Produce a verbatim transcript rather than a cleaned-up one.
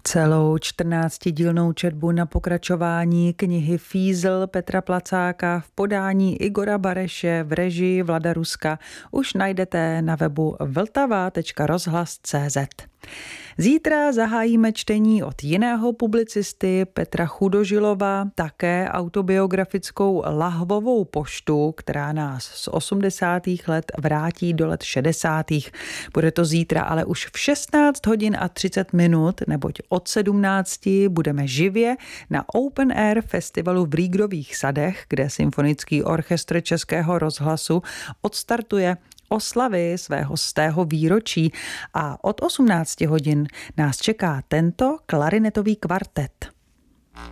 Celou čtrnáctidílnou četbu na pokračování knihy Fízl Petra Placáka v podání Igora Bareše v režii Vlada Ruska už najdete na webu vltava tečka rozhlas tečka cé zet. Zítra zahájíme čtení od jiného publicisty Petra Chudožilova, také autobiografickou Lahvovou poštu, která nás z osmdesátých let vrátí do let šedesátých. Bude to zítra ale už v šestnáct hodin a třicet minut, neboť od sedmnácti budeme živě na Open Air festivalu v Rígrových sadech, kde Symfonický orchestr Českého rozhlasu odstartuje oslavy svého stého výročí a od osmnácti hodin nás čeká tento klarinetový kvartet.